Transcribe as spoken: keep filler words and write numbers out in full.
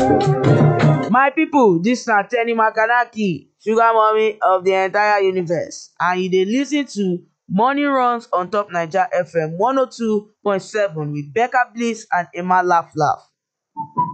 My people, dis na Tenny Makanaki, sugar mummy of the entire universe, and you dey lis ten to Morning Runs on top Naija F M one oh two point seven with Becca Bliss and Emma Laugh Laugh.